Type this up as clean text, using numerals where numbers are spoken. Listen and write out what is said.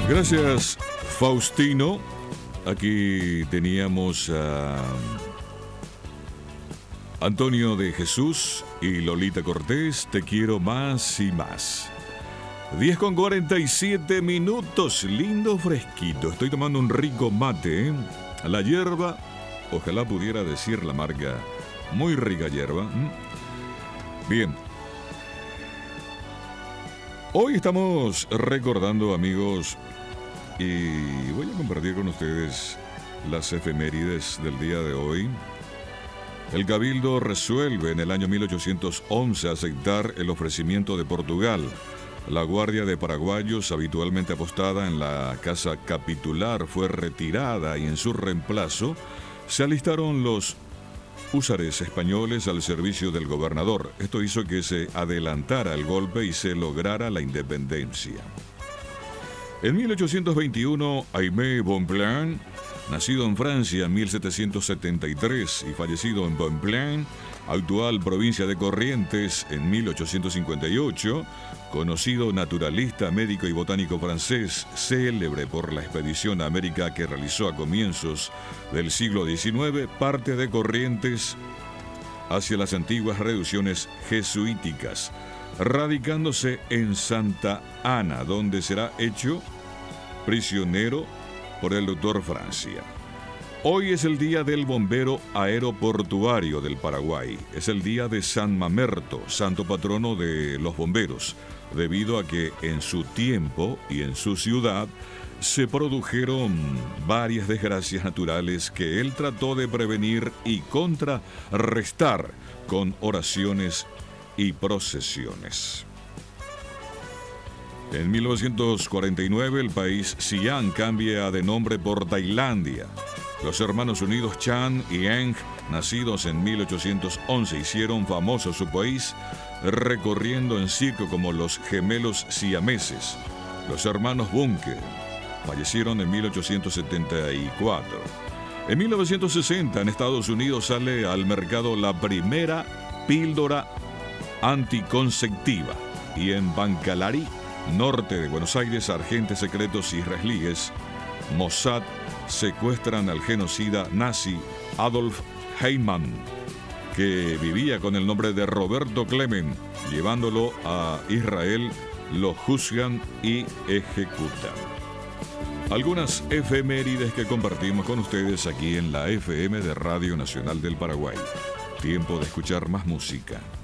Gracias, Faustino. Aquí teníamos a Antonio de Jesús y Lolita Cortés. Te quiero más y más. 10:47. Lindo fresquito. Estoy tomando un rico mate, ¿eh? La hierba, ojalá pudiera decir la marca. Muy rica hierba. Bien. Hoy estamos recordando, amigos, y voy a compartir con ustedes las efemérides del día de hoy. El Cabildo resuelve en el año 1811 aceptar el ofrecimiento de Portugal. La guardia de paraguayos, habitualmente apostada en la casa capitular, fue retirada y en su reemplazo se alistaron los húsares españoles al servicio del gobernador. Esto hizo que se adelantara el golpe y se lograra la independencia. En 1821, Aimé Bonpland, nacido en Francia en 1773 y fallecido en Bonpland, actual provincia de Corrientes, en 1858, conocido naturalista, médico y botánico francés, célebre por la expedición a América que realizó a comienzos del siglo XIX, parte de Corrientes hacia las antiguas reducciones jesuíticas, radicándose en Santa Ana, donde será hecho prisionero por el doctor Francia. Hoy es el día del bombero aeroportuario del Paraguay. Es el día de San Mamerto, santo patrono de los bomberos, debido a que en su tiempo y en su ciudad se produjeron varias desgracias naturales que él trató de prevenir y contrarrestar con oraciones y procesiones. En 1949 el país Siam cambia de nombre por Tailandia. Los hermanos unidos Chan y Eng, nacidos en 1811, hicieron famoso su país recorriendo en circo como los gemelos siameses. Los hermanos Bunker fallecieron en 1874. En 1960 en Estados Unidos sale al mercado la primera píldora anticonceptiva y en Bancalari, norte de Buenos Aires, agentes secretos israelíes Mossad secuestran al genocida nazi Adolf Eichmann, que vivía con el nombre de Roberto Clemen. Llevándolo a Israel, lo juzgan y ejecutan. Algunas efemérides que compartimos con ustedes aquí en la FM de Radio Nacional del Paraguay. Tiempo de escuchar más música.